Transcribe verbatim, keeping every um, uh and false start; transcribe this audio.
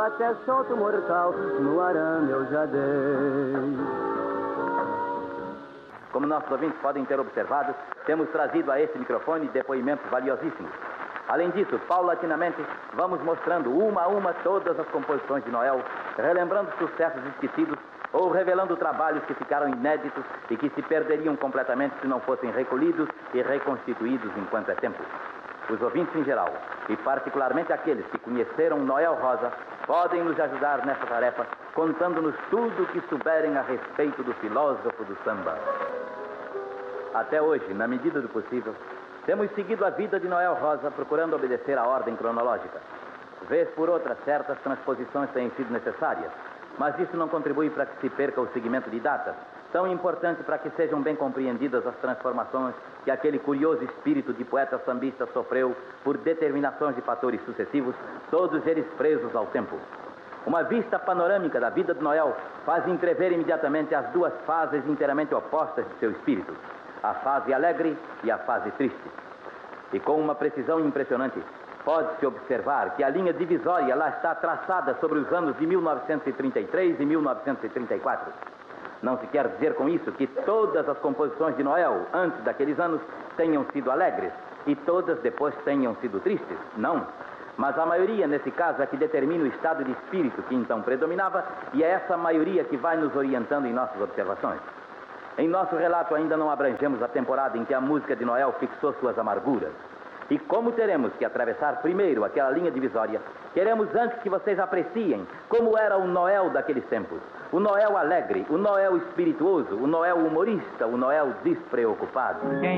até solto mortal, no arame eu já dei. Como nossos ouvintes podem ter observado, temos trazido a este microfone depoimentos valiosíssimos. Além disso, paulatinamente, vamos mostrando uma a uma todas as composições de Noel, relembrando sucessos esquecidos ou revelando trabalhos que ficaram inéditos e que se perderiam completamente se não fossem recolhidos e reconstituídos enquanto é tempo. Os ouvintes em geral, e particularmente aqueles que conheceram Noel Rosa, podem nos ajudar nessa tarefa, contando-nos tudo o que souberem a respeito do filósofo do samba. Até hoje, na medida do possível, temos seguido a vida de Noel Rosa, procurando obedecer à ordem cronológica. Vez por outra, certas transposições têm sido necessárias, mas isso não contribui para que se perca o seguimento de datas, tão importante para que sejam bem compreendidas as transformações que aquele curioso espírito de poeta sambista sofreu por determinações de fatores sucessivos, todos eles presos ao tempo. Uma vista panorâmica da vida de Noel faz entrever imediatamente as duas fases inteiramente opostas de seu espírito, a fase alegre e a fase triste. E com uma precisão impressionante, pode-se observar que a linha divisória lá está traçada sobre os anos de mil novecentos e trinta e três e mil novecentos e trinta e quatro. Não se quer dizer com isso que todas as composições de Noel antes daqueles anos tenham sido alegres e todas depois tenham sido tristes. Não. Mas a maioria, nesse caso, é que determina o estado de espírito que então predominava e é essa maioria que vai nos orientando em nossas observações. Em nosso relato ainda não abrangemos a temporada em que a música de Noel fixou suas amarguras. E como teremos que atravessar primeiro aquela linha divisória, queremos antes que vocês apreciem como era o Noel daqueles tempos. O Noel alegre, o Noel espirituoso, o Noel humorista, o Noel despreocupado.